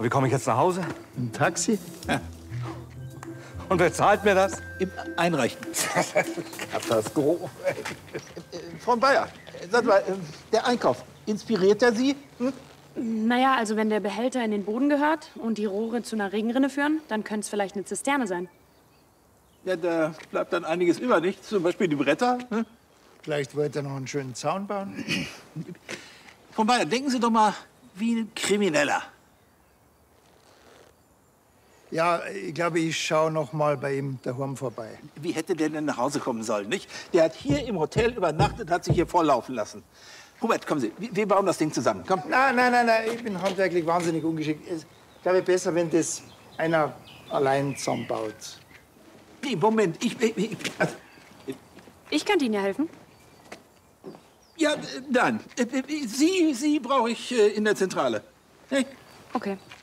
Und wie komme ich jetzt nach Hause? Ein Taxi? Ja. Und wer zahlt mir das? Einreichen. Katastrophe. Frau Bayer, sag mal, der Einkauf, inspiriert er Sie? Hm? Naja, also wenn der Behälter in den Boden gehört und die Rohre zu einer Regenrinne führen, dann könnte es vielleicht eine Zisterne sein. Ja, da bleibt dann einiges über, nicht? Zum Beispiel die Bretter. Hm? Vielleicht wollte er noch einen schönen Zaun bauen. Frau Bayer, denken Sie doch mal wie ein Krimineller. Ja, ich glaube, ich schaue noch mal bei ihm daheim vorbei. Wie hätte der denn nach Hause kommen sollen, nicht? Der hat hier im Hotel übernachtet, hat sich hier volllaufen lassen. Hubert, kommen Sie, wir bauen das Ding zusammen. Komm. Nein, ich bin handwerklich wahnsinnig ungeschickt. Ich glaube, besser, wenn das einer allein zusammenbaut. Nee, Moment, Ich könnte Ihnen ja helfen. Ja, nein. Sie brauche ich in der Zentrale. Hey? Okay.